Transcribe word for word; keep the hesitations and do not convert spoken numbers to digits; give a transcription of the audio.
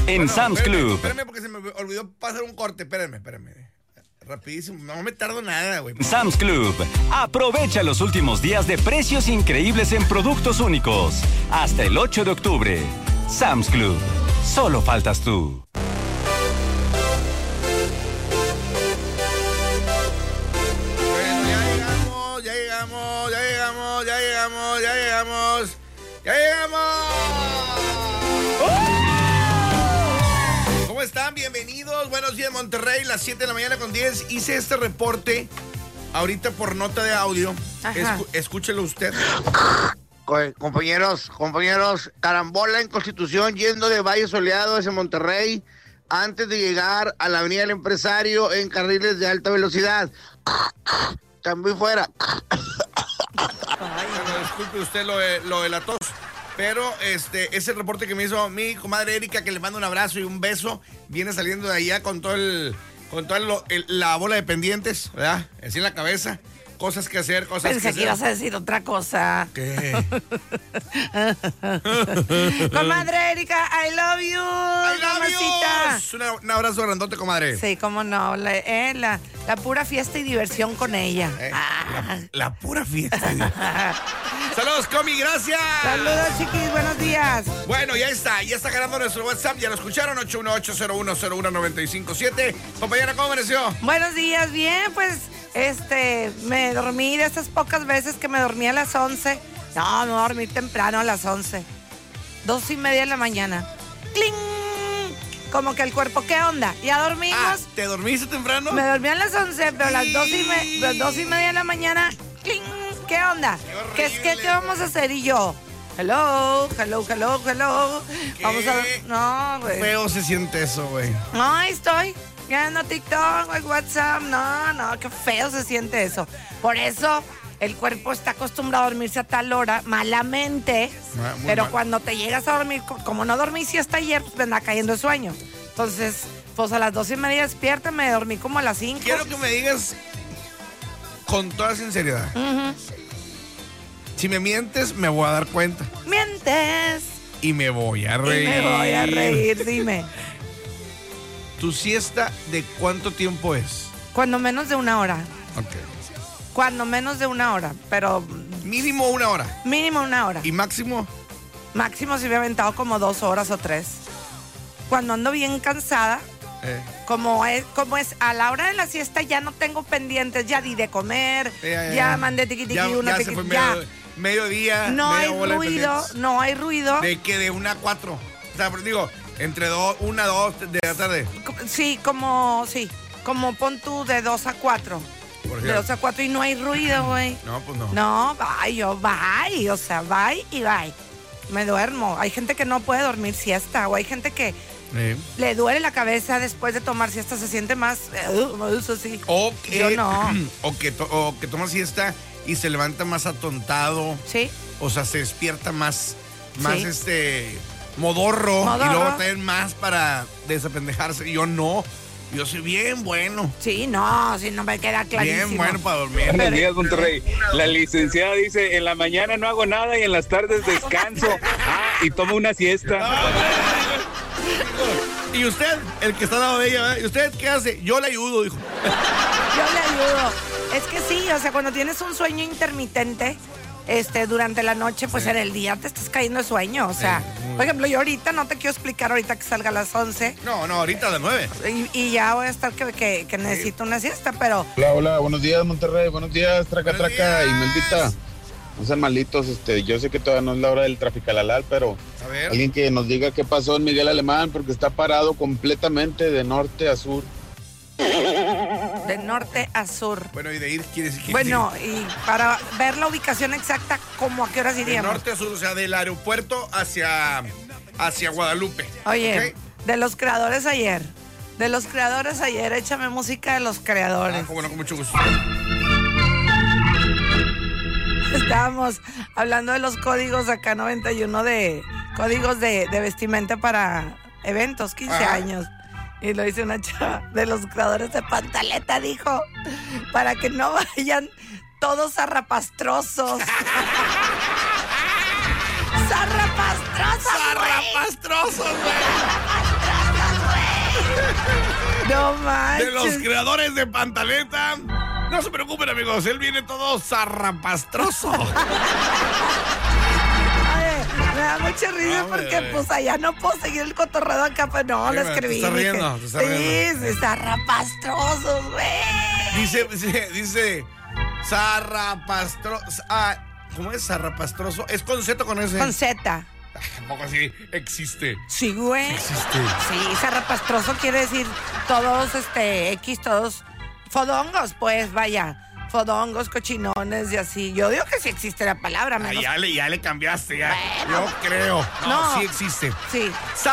en bueno, Sam's espérame, Club. Espérame porque se me olvidó pasar un corte. Espérame, espérame. Rapidísimo, no me tardo nada, güey. Sam's Club. Aprovecha los últimos días de precios increíbles en productos únicos. Hasta el ocho de octubre. Sam's Club. Solo faltas tú. Bueno, ya llegamos, ya llegamos, ya llegamos, ya llegamos, ya llegamos. ¡Ya llegamos! ¿Cómo están? Bienvenidos. Buenos días, Monterrey. Las siete de la mañana con diez. Hice este reporte ahorita por nota de audio. Escu- escúchelo usted. Compañeros, compañeros, carambola en Constitución yendo de Valle Soleado hacia Monterrey antes de llegar a la Avenida del Empresario en carriles de alta velocidad. También fuera. Bueno, disculpe usted lo de, lo de la tos. Pero este es el reporte que me hizo mi comadre Erika, que le mando un abrazo y un beso. Viene saliendo de allá con todo el, con toda el, el, la bola de pendientes, ¿verdad? Así en la cabeza. Cosas que hacer, cosas Pensé que hacer. que ibas a decir otra cosa. ¿Qué? Comadre Erika, I love you. I love mamacita. you. Una, un abrazo grandote, comadre. Sí, cómo no. La, eh, la, la pura fiesta y diversión con ella. Eh, ah. la, la pura fiesta. Saludos, Comi, gracias. Saludos, chiquis, buenos días. Bueno, ya está, ya está ganando nuestro WhatsApp. Ya lo escucharon, ocho uno ocho, cero uno cero uno, nueve cinco siete. Compañera, ¿cómo amaneció? Buenos días, bien, pues, este, me dormí de esas pocas veces que me dormí a las once. No, me voy a dormir temprano a las once. Dos y media de la mañana. ¡Cling! Como que el cuerpo, ¿qué onda? ¿Ya dormimos? Ah, ¿te dormiste temprano? Me dormí a las once, pero a las dos y, me, las dos y media de la mañana, ¡cling! ¿Qué onda? Qué ¿Qué, es, ¿Qué, ¿Qué vamos a hacer? Y yo, hello, hello, hello, hello. ¿Qué? Vamos a... No, güey. Feo se siente eso, güey. No, ahí estoy. Viendo TikTok, el WhatsApp. No, no, qué feo se siente eso. Por eso el cuerpo está acostumbrado a dormirse a tal hora, malamente. Ah, muy pero mal. cuando te llegas a dormir, como no dormí siesta ayer, pues me anda cayendo el sueño. Entonces, pues a las dos y media despierta, me dormí como a las cinco. Quiero que me digas con toda sinceridad. Uh-huh. Si me mientes, me voy a dar cuenta. Mientes. Y me voy a Y reír. me voy a reír, dime. ¿Tu siesta de cuánto tiempo es? Cuando menos de una hora. Ok. Cuando menos de una hora, pero Mínimo una hora. mínimo una hora. ¿Y máximo? Máximo si me he aventado como dos horas o tres. Cuando ando bien cansada, Eh. como es, como es a la hora de la siesta ya no tengo pendientes, ya di de comer, Ya, ya, ya, ya. mandé tiqui tiqui Ya, una ya se tiqui, fue ya. medio, mediodía. No media hay bola de ruido, pendientes. no hay ruido. ¿De qué? De una a cuatro. O sea, digo, entre dos, una, dos de la tarde. Co- Sí, como, sí, como pon tú de dos a cuatro. Por De ejemplo. dos a cuatro y no hay ruido, güey. No, pues no. No, bye, yo bye, o sea, bye y bye. Me duermo. Hay gente que no puede dormir siesta, o hay gente que Eh. le duele la cabeza después de tomar siesta, se siente más, uh, eso sí. O que, Yo no. o, que to- o que toma siesta y se levanta más atontado. Sí. O sea, se despierta más, más Sí. este, modorro, Modorro. Y luego también más para desapendejarse. Yo no. Yo soy bien bueno. Sí, no, sí, no me queda clarísimo. Bien bueno para dormir. Buenos días, Monterrey. La licenciada dice, en la mañana no hago nada y en las tardes descanso. Ah, y tomo una siesta. Y usted, el que está al lado de ella, ¿verdad? ¿Y usted qué hace? Yo le ayudo, dijo. Yo le ayudo. Es que sí, o sea, cuando tienes un sueño intermitente, este, durante la noche, pues Sí. en el día te estás cayendo de sueño. O sea, Sí, muy- por ejemplo, yo ahorita no te quiero explicar ahorita que salga a las once No, no, ahorita a las nueve. y, y ya voy a estar que, que, que necesito una siesta, pero Hola, hola, buenos días Monterrey, buenos días, traca, Buenos traca, días. y Meldita. No sean malitos, este, yo sé que todavía no es la hora del traficalalal, pero A ver. alguien que nos diga qué pasó en Miguel Alemán, porque está parado completamente de norte a sur. de norte a sur. Bueno, y de ir quiere decir que Bueno, y para ver la ubicación exacta, ¿cómo a qué horas de iríamos? norte a sur, o sea, del aeropuerto hacia, hacia Guadalupe. Oye, ¿Ok? de los creadores ayer. De los creadores ayer, échame música de los creadores. Ah, como no, con mucho gusto. Estábamos hablando de los códigos acá noventa y uno de códigos de, de vestimenta para eventos, quince Ajá. años. Y lo dice una chava de los creadores de pantaleta, dijo, para que no vayan todos zarrapastrosos. ¡Zarrapastrosos, güey! ¡Zarrapastrosos, güey! No manches. De los creadores de Pantaleta. No se preocupen, amigos, él viene todo zarrapastroso. Me da mucha risa No, porque bebé. pues allá no puedo seguir el cotorreo acá, pues no, Sí, lo te escribí. estás dije, riendo, te estás sí, riendo. sí, zarrapastrosos, güey. Dice, dice, dice, zarrapastroso. Ah, ¿cómo es zarrapastroso? ¿Es con Z o con S? Con Z. Tampoco así existe. Sí, güey. Existe. Sí, zarrapastroso quiere decir todos, este, X, todos fodongos, pues, vaya. Fodongos, cochinones y así. Yo digo que sí existe la palabra, Ah, menos. ya, le, ya le cambiaste, ya. Bueno. Yo creo. No, No. sí existe. Sí.